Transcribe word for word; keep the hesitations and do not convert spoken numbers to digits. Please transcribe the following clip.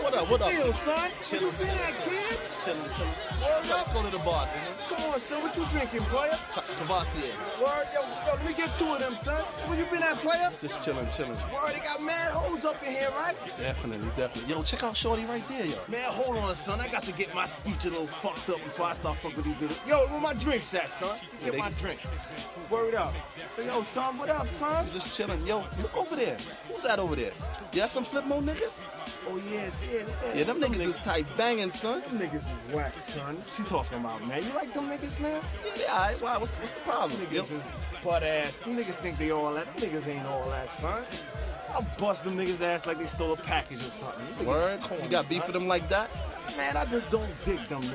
What up, what up? Deal, son. Chillin', Where you been at, kid? Chillin', chillin'. Word Let's up. go to the bar, nigga. Come on, son. What you drinking, player? Cavassier. Word, yo, yo, let me get two of them, son. So where you been at, player? Just chillin', chillin'. Word, they got mad hoes up in here, right? Definitely, definitely. Yo, check out Shorty right there, yo. Man, hold on, son. I got to get my speech a little fucked up before I start fucking with these niggas. Yo, where my drinks at, son? Get they- my drink. Word up. Say, yo, son, what up, son? Just chillin'. Yo, look over there. Who's that over there? Yeah, some flip mode niggas? Oh, yes, yeah, yeah. Yeah, them niggas is tight banging, son. Them niggas is whack, son. What you talking about, man? You like them niggas, man? Yeah, yeah, all right. Why? What's, what's the problem? Niggas Yo, is butt ass. Them niggas think they all that. Them niggas ain't all that, son. I'll bust them niggas ass like they stole a package or something. Them niggas is word? corny, You got beef son. with them like that? Man, I just don't dig them